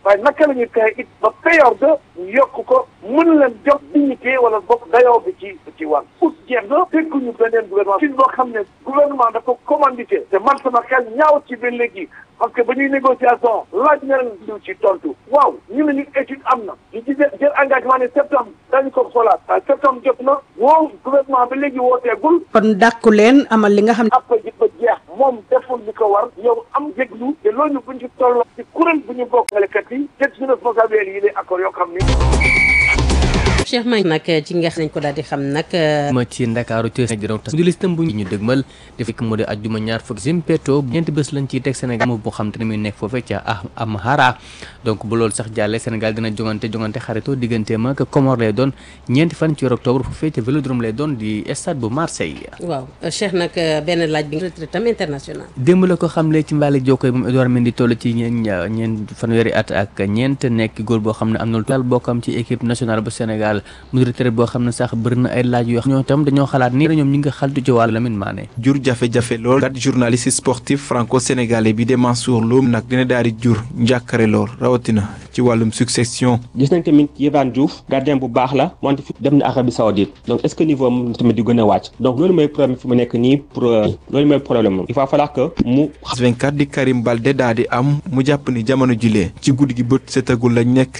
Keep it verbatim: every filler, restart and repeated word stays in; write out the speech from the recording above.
waaye naka la ñuy fexe it ba payoor ga ñu yokk ko mën leen jox dignité wala bokk dayoo bi ci ci wàll ut jeex na dégguñu beneen gouvernement fi boo xam ne gouvernement dafa commandité te man sama xel ñaaw ci ba léegi parce que ba ñuy négociation laaj na leen diw ci tontu waaw ñu ne ñu étude am na ñu ci jël engagement ne septembre dañu ko xoolaat waaye septembre jot na woo gouvernement ba léegi wooteegul. kon dàkku leen amal li nga xam ne. après ji ba jeex moom deful li ko war yow am déglu te loolu buñ ci tolloo ci kuréel bu ñu bokk ngalekat yi jël suñu responsabilité yi les accords yoo xam ni. Cheikh May nag ci nga nañ ko daal di xam nag ma ci Ndakaaru ci jërëw tas du listam bu ñu dëgmal def ko moo di ajjuma ñaar fukk Zimpeto ñeenti bés lañ ciy teg Sénégal moom boo xam te ne muy nekk foofee ca Amhara donc bu loolu sax jàllee Sénégal dina jongante jongante xaritoo digganteem ak Comores lay doon ñeenti fan ci weeru octobre foofee ca Vélodrome lay doon di stade bu Marseille. waaw Cheikh nag benn laaj bi retraite am international démb la ko xamle ci mbaali jokkoy moom Edouard Mendy toll ci ñeen ñeen fanweeri at ak ñeent nekk góor boo xam ne am na lu taal bokkam ci équipe nationale bu Sénégal mu retraite boo xam ne sax bëri na ay laaj yoo xam ñoo tam dañoo xalaat ni ñoom ñi nga xaltu ci wàllu Lamine Mané jur jafe-jafe lool kat journaliste sportif franco-sénégalais bi de Mansour Loum nag dina daal di jur njàkkare lool rawatina ci wàllum succession. gis nañ tamit Yehvan Diouf gardien bu baax la wante fi dem na Arabie Saoudite donc est-ce que niveau am tamit di gën a wàcc donc loolu mooy problème fi mu nekk nii pour loolu mooy problème moom il va falloir que mu vingt-quatre di Karim Balde daal di am mu jàpp ni jamono jilee ci guddi gi bët setagul lañ nekk